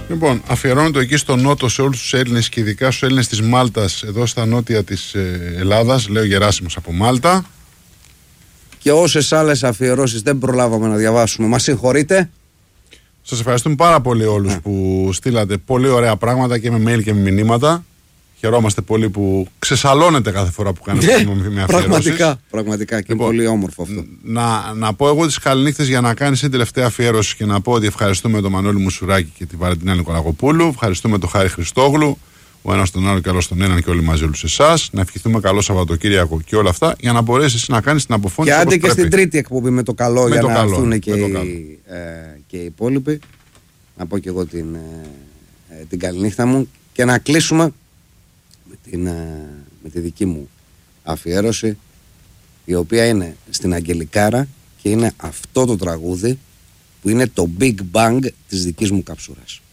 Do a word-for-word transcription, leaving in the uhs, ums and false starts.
Λοιπόν, αφιερώνεται εκεί στο νότο σε όλους τους Έλληνες και ειδικά στους Έλληνες της Μάλτας, εδώ στα νότια της ε, Ελλάδας. Λέω Γεράσιμος από Μάλτα. Και όσες άλλες αφιερώσεις δεν προλάβαμε να διαβάσουμε, μας συγχωρείτε. Σας ευχαριστούμε πάρα πολύ όλους yeah. που στείλατε πολύ ωραία πράγματα και με mail και με μηνύματα. Χαιρόμαστε πολύ που ξεσαλώνετε κάθε φορά που κάνετε yeah, με αφιερώσεις. Πραγματικά, πραγματικά και λοιπόν, πολύ όμορφο αυτό. Να, να πω εγώ τις καληνύχτες για να κάνεις την τελευταία αφιέρωση και να πω ότι ευχαριστούμε τον Μανώλη Μουσουράκη και την Βαλεντίνα Νικολακοπούλου. Ευχαριστούμε τον Χάρη Χριστόγλου. Ο ένας τον άλλο και άλλο τον έναν και όλοι μαζί όλους εσάς. Να ευχηθούμε καλό Σαββατοκύριακο και όλα αυτά για να μπορέσεις να κάνεις την αποφώνηση. Και άντε και πρέπει. Στην τρίτη εκπομπή με το καλό με για το να καλό, έρθουν και, οι, ε, και οι υπόλοιποι. Να πω και εγώ την, ε, την καληνύχτα μου και να κλείσουμε με, την, ε, με τη δική μου αφιέρωση, η οποία είναι στην Αγγελικάρα και είναι αυτό το τραγούδι που είναι το Big Bang της δικής μου καψούρας.